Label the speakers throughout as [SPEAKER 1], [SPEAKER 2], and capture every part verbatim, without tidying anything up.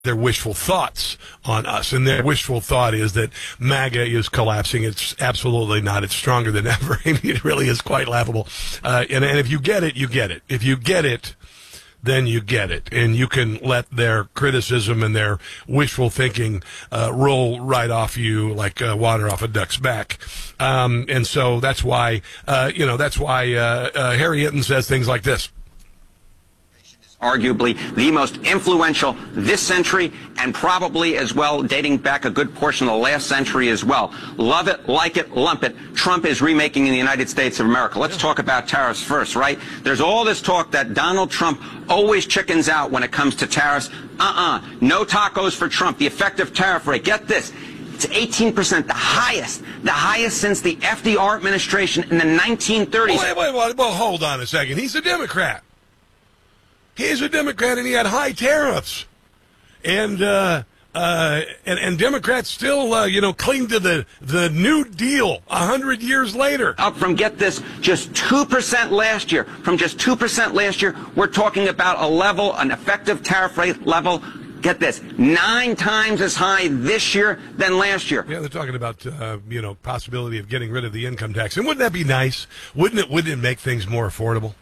[SPEAKER 1] their wishful thoughts on us. And their wishful thought is that MAGA is collapsing. It's absolutely not. It's stronger than ever. I mean, it really is quite laughable. Uh, and, and if you get it, you get it. If you get it, then you get it. And you can let their criticism and their wishful thinking uh, roll right off you like uh, water off a duck's back. Um, and so that's why, uh, you know, that's why uh, uh, Harry Hinton says things like this.
[SPEAKER 2] Arguably the most influential this century, and probably as well dating back a good portion of the last century as well. Love it, like it, lump it. Trump is remaking in the United States of America. Let's talk about tariffs first, right? There's all this talk that Donald Trump always chickens out when it comes to tariffs. Uh-uh. No tacos for Trump. The effective tariff rate, get this, it's eighteen percent, the highest, the highest since the F D R administration in the nineteen thirties.
[SPEAKER 1] Wait, wait, wait, well, hold on a second. He's a Democrat. He's a Democrat, and he had high tariffs, and uh, uh, and, and Democrats still, uh, you know, cling to the the New Deal a hundred years later.
[SPEAKER 2] Up from, get this, just two percent last year. From just two percent last year, we're talking about a level, an effective tariff rate level. Get this, nine times as high this year than last year.
[SPEAKER 1] Yeah, they're talking about, uh, you know, possibility of getting rid of the income tax, and wouldn't that be nice? Wouldn't it? Wouldn't it make things more affordable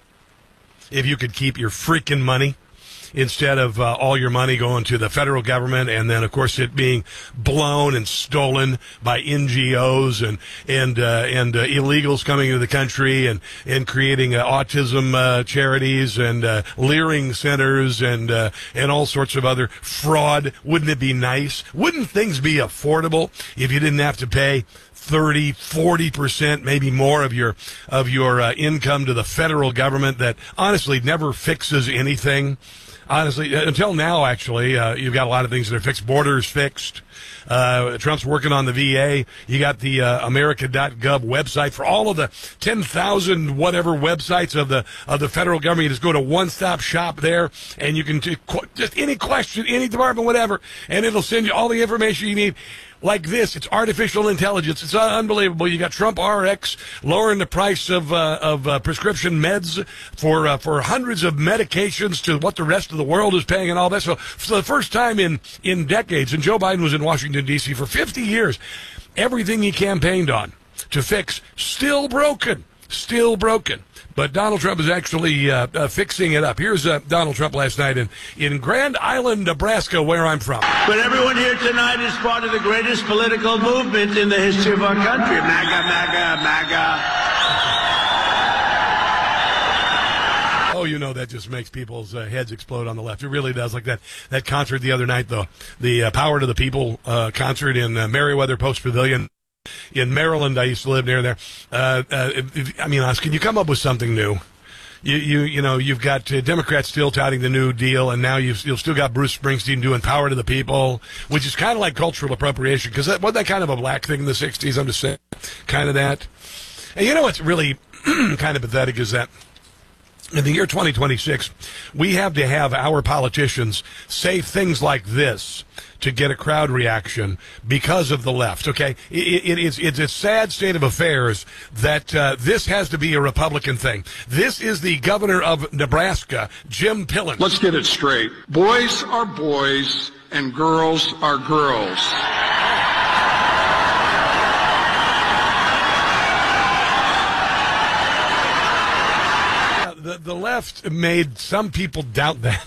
[SPEAKER 1] if you could keep your freaking money instead of uh, all your money going to the federal government, and then, of course, it being blown and stolen by N G Os and and uh, and uh, illegals coming into the country and and creating uh, autism uh, charities and uh, leering centers and uh, and all sorts of other fraud. Wouldn't it be nice? Wouldn't things be affordable if you didn't have to pay thirty, forty percent, maybe more of your of your uh, income to the federal government that honestly never fixes anything? Honestly, until now, actually, uh, you've got a lot of things that are fixed. Borders fixed. Uh, Trump's working on the V A. You got the uh, America dot gov website for all of the ten thousand whatever websites of the of the federal government. You just go to one-stop shop there, and you can t- just any question, any department, whatever, and it'll send you all the information you need. Like this, it's artificial intelligence. It's unbelievable. You got Trump R X lowering the price of uh, of uh, prescription meds for uh, for hundreds of medications to what the rest of the world is paying and all that. So for the first time in in decades, and Joe Biden was in Washington D C for fifty years, everything he campaigned on to fix still broken, still broken. But Donald Trump is actually uh, uh, fixing it up. Here's uh, Donald Trump last night in, in Grand Island, Nebraska, where I'm from.
[SPEAKER 3] But everyone here tonight is part of the greatest political movement in the history of our country. MAGA, MAGA, MAGA.
[SPEAKER 1] Oh, you know, that just makes people's uh, heads explode on the left. It really does. Like that that concert the other night, the, the uh, Power to the People uh, concert in uh, Merriweather Post Pavilion. In Maryland, I used to live near there. Uh, uh, if, I mean, can you come up with something new? You, you, you know, you've got uh, Democrats still touting the New Deal, and now you've, you've still got Bruce Springsteen doing Power to the People, which is kind of like cultural appropriation, because that wasn't that kind of a black thing in the sixties. I'm just saying, kind of that. And you know what's really kind of pathetic is that in the year twenty twenty-six, we have to have our politicians say things like this to get a crowd reaction because of the left, okay? It, it, it's, it's a sad state of affairs that uh, this has to be a Republican thing. This is the governor of Nebraska, Jim Pillen.
[SPEAKER 4] Let's get it straight. Boys are boys and girls are girls.
[SPEAKER 1] The, the left made some people doubt that.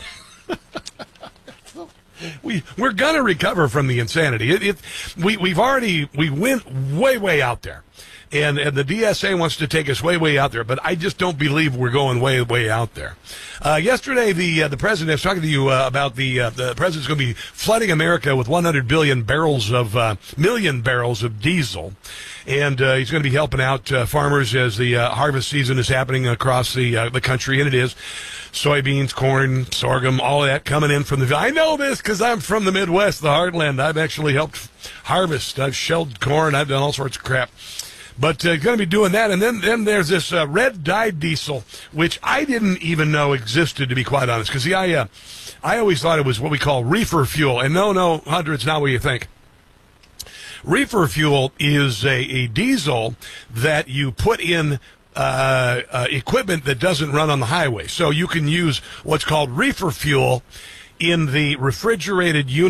[SPEAKER 1] we we're gonna recover from the insanity. It, it we we've already we went way way out there, and and the D S A wants to take us way way out there. But I just don't believe we're going way way out there. Uh, yesterday, the uh, the president I was talking to you uh, about the uh, the president's going to be flooding America with one hundred billion barrels of uh, million barrels of diesel. And uh, he's going to be helping out uh, farmers as the uh, harvest season is happening across the uh, the country, and it is. Soybeans, corn, sorghum, all of that coming in from the... I know this because I'm from the Midwest, the heartland. I've actually helped harvest. I've shelled corn. I've done all sorts of crap. But uh, going to be doing that. And then, then there's this uh, red dyed diesel, which I didn't even know existed, to be quite honest. Because I, uh, I always thought it was what we call reefer fuel. And no, no, Hunter, it's not what you think. Reefer fuel is a, a diesel that you put in uh, uh, equipment that doesn't run on the highway. So you can use what's called reefer fuel in the refrigerated unit